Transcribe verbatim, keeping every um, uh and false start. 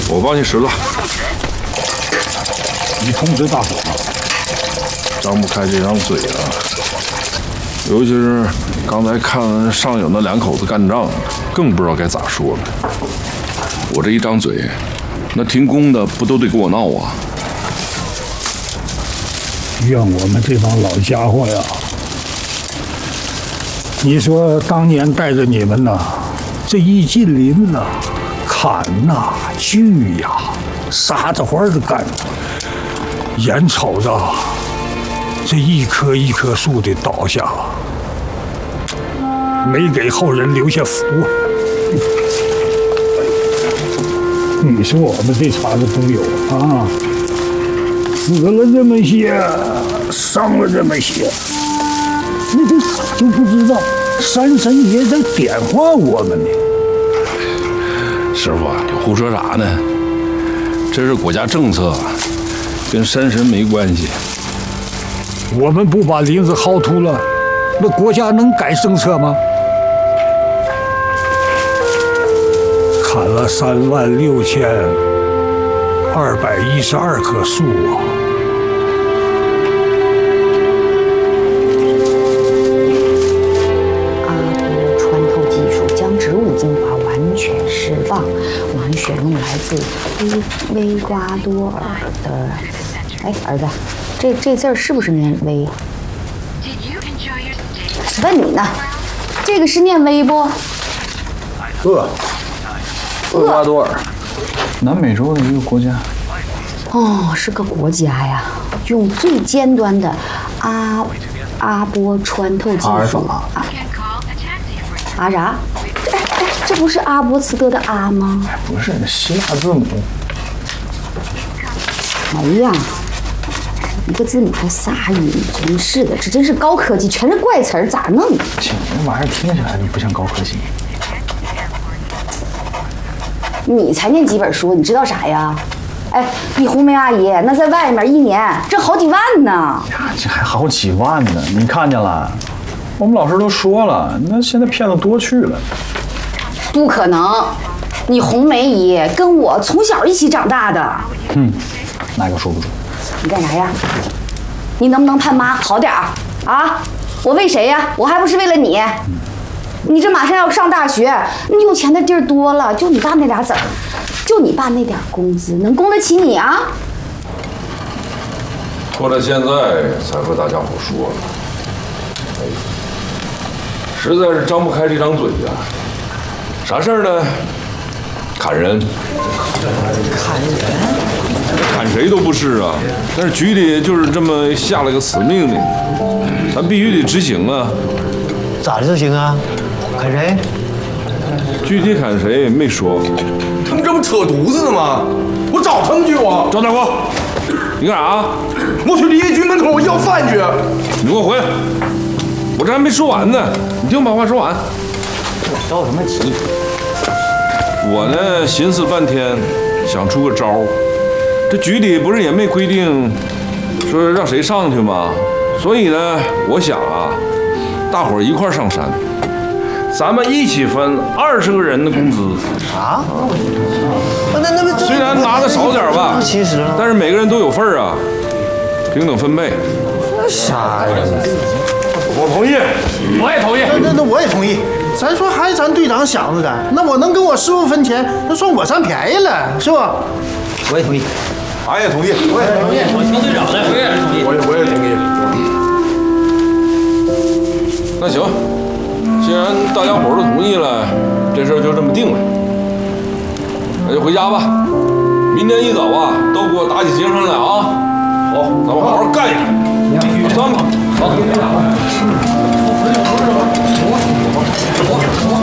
我帮你使了。 你通知大伙了， 张不开这张嘴啊！尤其是刚才看完上有那两口子干仗，更不知道该咋说了。我这一张嘴，那停工的不都得跟我闹啊？ 怨我们这帮老家伙呀！你说当年带着你们呐，这一进林呐，砍呐、锯呀，啥子活儿都干，眼瞅着这一棵一棵树的倒下，没给后人留下福。你说我们这茬子朋友啊，死了这么些，伤了这么些，你这咋就不知道山神爷在点化我们呢？ 师傅，你胡说啥呢？这是国家政策，跟山神没关系。 我们不把林子薅秃了，那国家能改政策吗？砍了三万六千二百一十二棵树啊！ 阿波穿透技术将植物精华完全释放，我们选用来自威威瓜多尔的。哎，儿子，这这字儿是不是念威？问你呢，这个是念威不？ 厄。厄瓜多尔，南美洲的一个国家。 哦，是个国家呀，用最尖端的阿阿波穿透技术。阿尔法。啊啊啥？哎哎，这不是阿波茨德的阿吗？ 哎，不是，那希腊字母。 哎呀，一个字母还仨音，真是的，这真是高科技，全是怪词儿，咋弄？ 这那玩意儿听起来就不像高科技。 你才念几本书，你知道啥呀？哎，你红梅阿姨那在外面一年挣好几万呢。 呀，这还好几万呢！你看见了？我们老师都说了，那现在骗子多去了。 不可能，你红梅姨跟我从小一起长大的。 嗯，那个说不准。 你干啥呀？你能不能盼妈好点儿啊？我为谁呀？我还不是为了你。嗯，你这马上要上大学，你有钱的地儿多了，就你爸那俩子儿，就你爸那点工资，能供得起你啊？ 拖到现在才和大家伙说了，哎，实在是张不开这张嘴呀、啊。啥事儿呢？砍人。 砍人？ 砍谁都不是啊，但是局里就是这么下了个死命令，咱必须得执行啊。 咋执行啊？砍谁？ 具体砍谁没说。 他们这不扯犊子呢吗？我找他们去我。 张大国，你干啥？ 我去李业军门口我要饭去。 你给我回来！我这还没说完呢，你听我把话说完。 着什么急？ 我呢寻思半天，想出个招儿。这局里不是也没规定说让谁上去吗？所以呢，我想啊，大伙儿一块儿上山。咱们一起分二十个人的工资啊！那那那虽然拿的少点吧， 其实但是每个人都有份儿啊，平等分配。 那啥呀？ 我同意， 我也同意。 那那那我也同意。咱说还是咱队长想着的，那我能跟我师傅分钱，那算我占便宜了，是吧？ 我也同意。 俺也同意。 我也同意。我听队长的，我也同意。 我也我也同意。 那行。既然大家伙儿都同意了，这事儿就这么定了，那就回家吧。明天一早啊，都给我打起精神来啊！好，咱们好好干一干。三吧，好，队长。